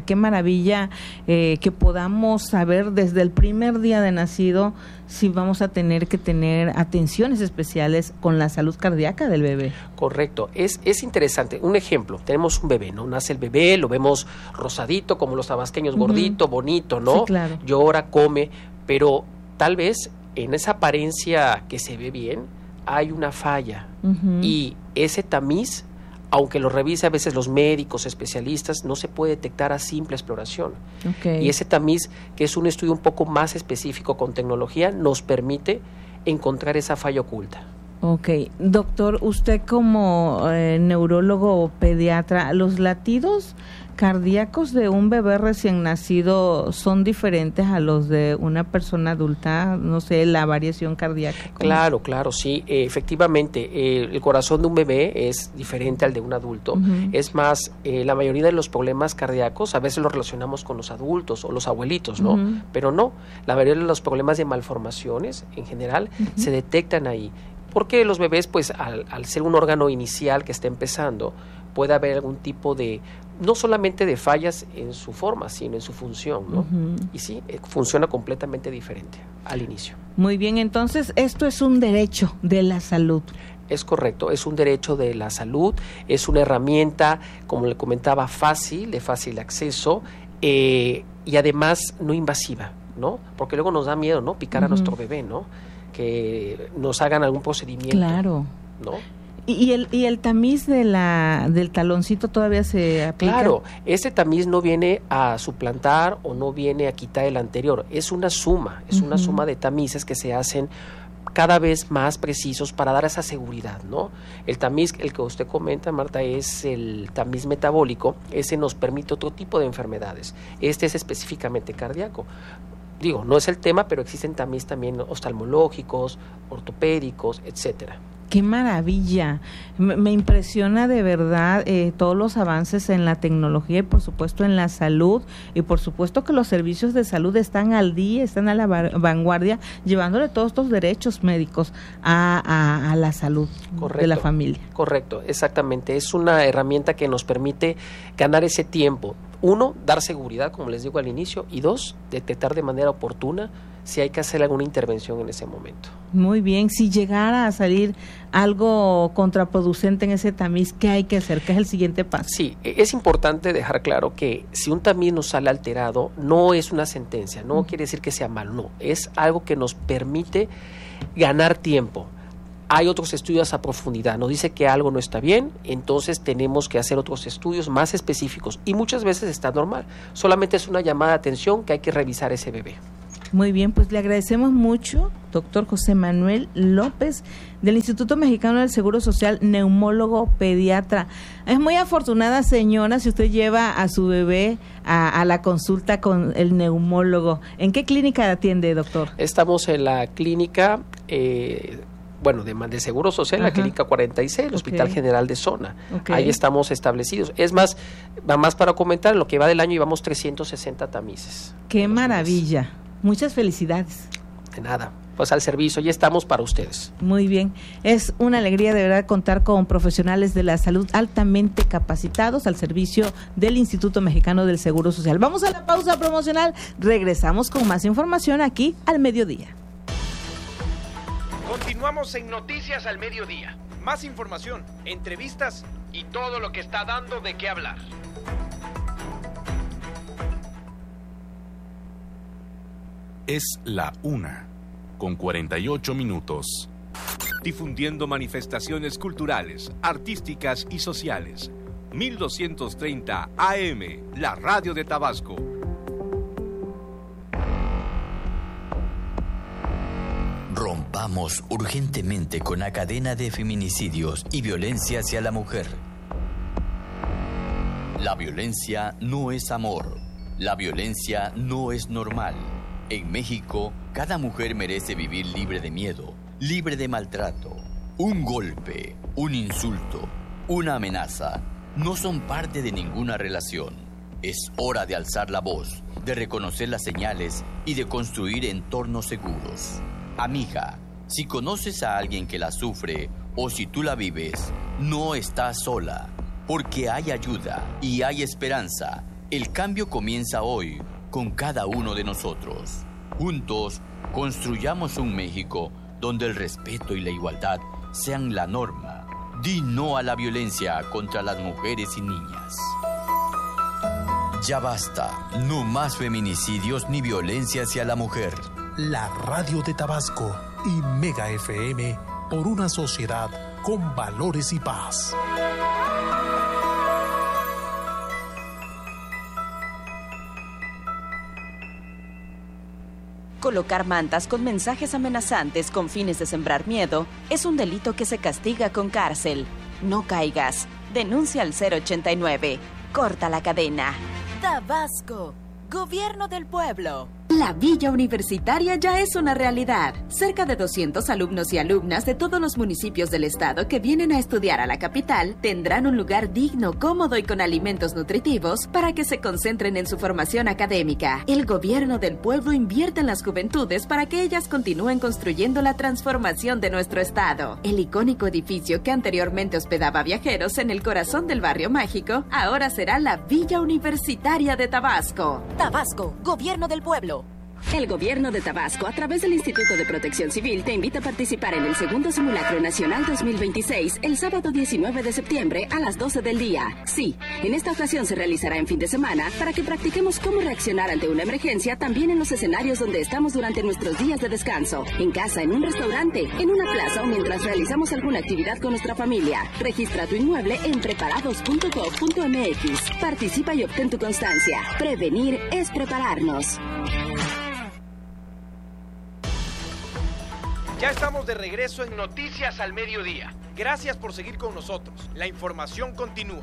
que podamos saber desde el primer día de nacido si vamos a tener que tener atenciones especiales con la salud cardíaca del bebé. Correcto, es interesante. Un ejemplo, tenemos un bebé, ¿no? Nace el bebé, lo vemos rosadito, como los tabasqueños, gordito, bonito, ¿no? Sí, claro. Llora, come, pero tal vez en esa apariencia que se ve bien hay una falla, y ese tamiz, aunque lo revise a veces los médicos especialistas, no se puede detectar a simple exploración. Y ese tamiz, que es un estudio un poco más específico con tecnología, nos permite encontrar esa falla oculta. Ok. Doctor, usted como neurólogo pediatra, ¿los latidos cardíacos de un bebé recién nacido son diferentes a los de una persona adulta? No sé, la variación cardíaca. Claro, sí. Efectivamente, el corazón de un bebé es diferente al de un adulto. Es más, la mayoría de los problemas cardíacos a veces los relacionamos con los adultos o los abuelitos, ¿no? Pero no, la mayoría de los problemas de malformaciones en general se detectan ahí. Porque los bebés, pues al ser un órgano inicial que está empezando, puede haber algún tipo de, no solamente de fallas en su forma, sino en su función, ¿no? Y sí, funciona completamente diferente al inicio. Muy bien, entonces esto es un derecho de la salud. Es correcto, es un derecho de la salud, es una herramienta, como le comentaba, de fácil acceso, y además no invasiva, ¿no? Porque luego nos da miedo, ¿no? Picar a nuestro bebé, ¿no? Que nos hagan algún procedimiento. Claro. ¿No? ¿Y el tamiz del taloncito todavía se aplica? Claro, ese tamiz no viene a suplantar o no viene a quitar el anterior, es una suma, una suma de tamices que se hacen cada vez más precisos para dar esa seguridad, ¿no? El tamiz, el que usted comenta, Marta, es el tamiz metabólico. Ese nos permite otro tipo de enfermedades. Este es específicamente cardíaco. Digo, no es el tema, pero existen tamiz también oftalmológicos, ortopédicos, etcétera. Qué maravilla. Me impresiona de verdad todos los avances en la tecnología y por supuesto en la salud, y por supuesto que los servicios de salud están al día, están a la vanguardia, llevándole todos estos derechos médicos a la salud de la familia. Correcto, exactamente. Es una herramienta que nos permite ganar ese tiempo. 1, dar seguridad, como les digo al inicio, y 2, detectar de manera oportuna si hay que hacer alguna intervención en ese momento. Muy bien, si llegara a salir algo contraproducente en ese tamiz, ¿qué hay que hacer? ¿Qué es el siguiente paso? Sí, es importante dejar claro que si un tamiz nos sale alterado, no es una sentencia, no quiere decir que sea malo, no, es algo que nos permite ganar tiempo. Hay otros estudios a profundidad, nos dice que algo no está bien, entonces tenemos que hacer otros estudios más específicos y muchas veces está normal, solamente es una llamada de atención que hay que revisar ese bebé. Muy bien, pues le agradecemos mucho, doctor José Manuel López, del Instituto Mexicano del Seguro Social, neumólogo pediatra. Es muy afortunada, señora, si usted lleva a su bebé a la consulta con el neumólogo. ¿En qué clínica atiende, doctor? Estamos en la clínica, de Seguro Social, la clínica 46, el Hospital General de Zona. Ahí estamos establecidos. Es más para comentar, en lo que va del año llevamos 360 tamices. ¡Qué maravilla! Muchas felicidades. De nada, pues al servicio, ya estamos para ustedes. Muy bien, es una alegría de verdad contar con profesionales de la salud altamente capacitados al servicio del Instituto Mexicano del Seguro Social. Vamos a la pausa promocional, regresamos con más información aquí al mediodía. Continuamos en Noticias al Mediodía. Más información, entrevistas y todo lo que está dando de qué hablar. Es la 1:48. Difundiendo manifestaciones culturales, artísticas y sociales. 1230 AM, la radio de Tabasco. Rompamos urgentemente con la cadena de feminicidios y violencia hacia la mujer. La violencia no es amor. La violencia no es normal. En México, cada mujer merece vivir libre de miedo, libre de maltrato. Un golpe, un insulto, una amenaza no son parte de ninguna relación. Es hora de alzar la voz, de reconocer las señales y de construir entornos seguros. Amiga, si conoces a alguien que la sufre o si tú la vives, no estás sola, porque hay ayuda y hay esperanza. El cambio comienza hoy con cada uno de nosotros. Juntos, construyamos un México donde el respeto y la igualdad sean la norma. Di no a la violencia contra las mujeres y niñas. Ya basta, no más feminicidios ni violencia hacia la mujer. La radio de Tabasco y Mega FM por una sociedad con valores y paz. Colocar mantas con mensajes amenazantes con fines de sembrar miedo es un delito que se castiga con cárcel. No caigas. Denuncia al 089. Corta la cadena. Tabasco. Gobierno del pueblo. La Villa Universitaria ya es una realidad. Cerca de 200 alumnos y alumnas de todos los municipios del estado que vienen a estudiar a la capital tendrán un lugar digno, cómodo y con alimentos nutritivos para que se concentren en su formación académica. El gobierno del pueblo invierte en las juventudes para que ellas continúen construyendo la transformación de nuestro estado. El icónico edificio que anteriormente hospedaba viajeros en el corazón del barrio mágico, ahora será la Villa Universitaria de Tabasco. Tabasco, gobierno del pueblo. El Gobierno de Tabasco, a través del Instituto de Protección Civil, te invita a participar en el segundo Simulacro Nacional 2026, el sábado 19 de septiembre a las 12 del día. Sí, en esta ocasión se realizará en fin de semana para que practiquemos cómo reaccionar ante una emergencia también en los escenarios donde estamos durante nuestros días de descanso, en casa, en un restaurante, en una plaza o mientras realizamos alguna actividad con nuestra familia. Registra tu inmueble en preparados.gov.mx. Participa y obtén tu constancia. Prevenir es prepararnos. Ya estamos de regreso en Noticias al Mediodía. Gracias por seguir con nosotros. La información continúa.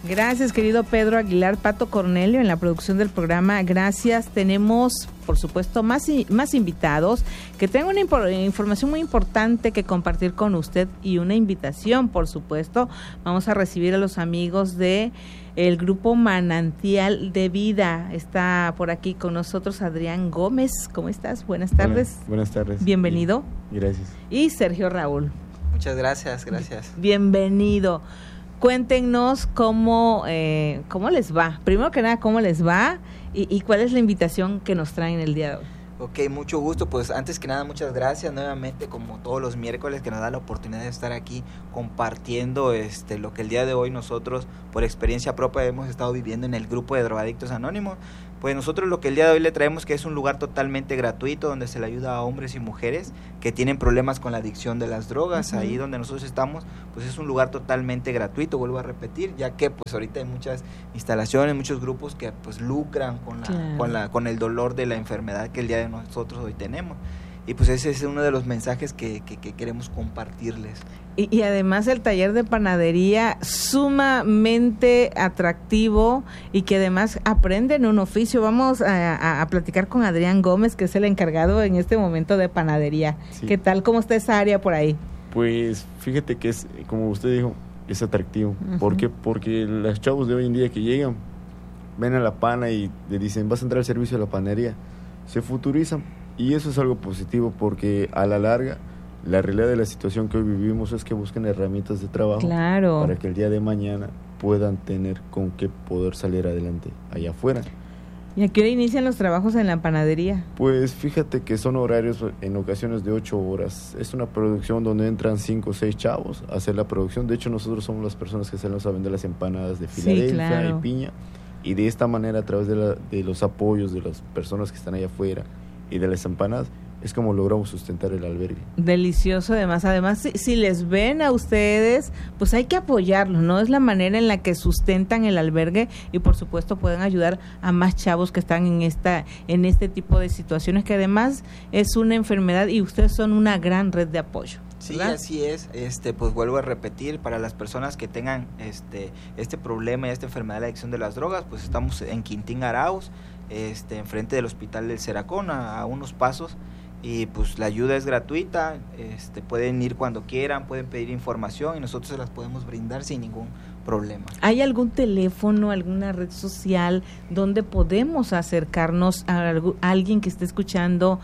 Gracias, querido Pedro Aguilar. Pato Cornelio en la producción del programa. Gracias. Tenemos, por supuesto, más invitados que tengan una información muy importante que compartir con usted y una invitación, por supuesto. Vamos a recibir a los amigos de el grupo Manantial de Vida. Está por aquí con nosotros Adrián Gómez. ¿Cómo estás? Buenas tardes. Hola, buenas tardes. Bienvenido. Gracias. Y Sergio Raúl. Muchas gracias. Bienvenido. Cuéntenos cómo les va. Primero que nada, cómo les va y cuál es la invitación que nos traen el día de hoy. Ok, mucho gusto. Pues antes que nada, muchas gracias nuevamente, como todos los miércoles, que nos da la oportunidad de estar aquí compartiendo lo que el día de hoy nosotros, por experiencia propia, hemos estado viviendo en el grupo de Drogadictos Anónimos. Pues nosotros lo que el día de hoy le traemos, que es un lugar totalmente gratuito donde se le ayuda a hombres y mujeres que tienen problemas con la adicción de las drogas. Uh-huh. Ahí donde nosotros estamos, pues es un lugar totalmente gratuito, vuelvo a repetir, ya que pues ahorita hay muchas instalaciones, muchos grupos que pues lucran con el dolor de la enfermedad que el día de nosotros hoy tenemos. Y pues ese es uno de los mensajes que queremos compartirles. Y además el taller de panadería sumamente atractivo y que además aprenden un oficio. Vamos a platicar con Adrián Gómez, que es el encargado en este momento de panadería. Sí. ¿Qué tal? ¿Cómo está esa área por ahí? Pues fíjate que es, como usted dijo, es atractivo. Uh-huh. ¿Por qué? Porque los chavos de hoy en día que llegan, ven a la pana y le dicen, vas a entrar al servicio de la panadería. Se futurizan. Y eso es algo positivo porque a la larga la realidad de la situación que hoy vivimos es que busquen herramientas de trabajo. Claro. Para que el día de mañana puedan tener con qué poder salir adelante allá afuera. ¿Y a qué hora inician los trabajos en la panadería? Pues fíjate que son horarios en ocasiones de 8 horas. Es una producción donde entran 5 o 6 chavos a hacer la producción. De hecho, nosotros somos las personas que salimos a vender las empanadas de Filadelfia, sí, claro, y piña. Y de esta manera, a través de los apoyos de las personas que están allá afuera y de las empanadas, es como logramos sustentar el albergue. Delicioso, además si les ven a ustedes, pues hay que apoyarlos, ¿no? Es la manera en la que sustentan el albergue y por supuesto pueden ayudar a más chavos que están en este tipo de situaciones, que además es una enfermedad y ustedes son una gran red de apoyo. Sí, ¿verdad? Así es. Pues vuelvo a repetir, para las personas que tengan este problema y esta enfermedad de la adicción de las drogas, pues estamos en Quintín Arauz, enfrente del Hospital del Ceracón, a unos pasos, y pues la ayuda es gratuita. Pueden ir cuando quieran, pueden pedir información y nosotros se las podemos brindar sin ningún problema. ¿Hay algún teléfono, alguna red social donde podemos acercarnos a alguien que esté escuchando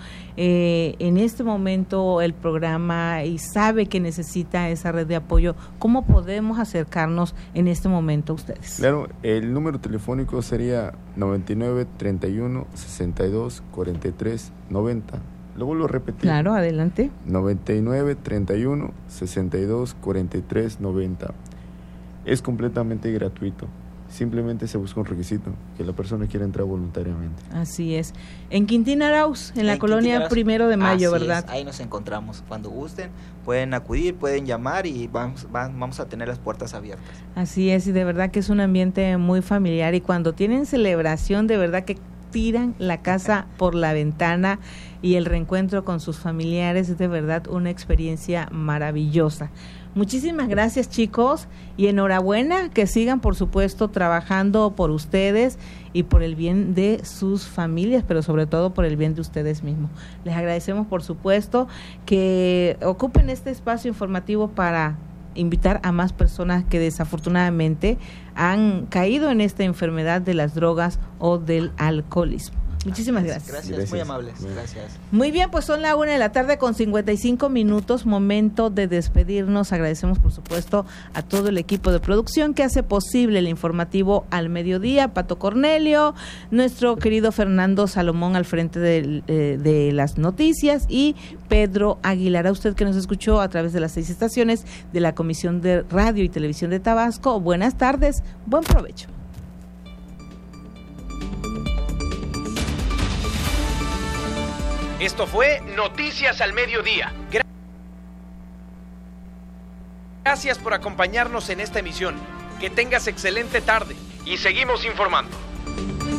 en este momento el programa y sabe que necesita esa red de apoyo? ¿Cómo podemos acercarnos en este momento a ustedes? Claro, el número telefónico sería 99 31 62 43 90. Lo vuelvo a repetir. Claro, adelante. 99 31 62 43 90. Es completamente gratuito. Simplemente se busca un requisito, que la persona quiera entrar voluntariamente. Así es. En Quintín Arauz, en la colonia Primero de Mayo, ¿verdad? Ahí nos encontramos. Cuando gusten, pueden acudir, pueden llamar y vamos a tener las puertas abiertas. Así es, y de verdad que es un ambiente muy familiar. Y cuando tienen celebración, de verdad que tiran la casa por la ventana, y el reencuentro con sus familiares es de verdad una experiencia maravillosa. Muchísimas gracias, chicos, y enhorabuena, que sigan por supuesto trabajando por ustedes y por el bien de sus familias, pero sobre todo por el bien de ustedes mismos. Les agradecemos por supuesto que ocupen este espacio informativo para invitar a más personas que desafortunadamente han caído en esta enfermedad de las drogas o del alcoholismo. Muchísimas gracias. Gracias, muy amables. Gracias. Muy bien, pues son la 1:55 p.m, momento de despedirnos. Agradecemos, por supuesto, a todo el equipo de producción que hace posible el informativo al mediodía. Pato Cornelio, nuestro querido Fernando Salomón al frente de las noticias y Pedro Aguilar. A usted que nos escuchó a través de las 6 estaciones de la Comisión de Radio y Televisión de Tabasco, buenas tardes, buen provecho. Esto fue Noticias al Mediodía. Gracias por acompañarnos en esta emisión. Que tengas excelente tarde y seguimos informando.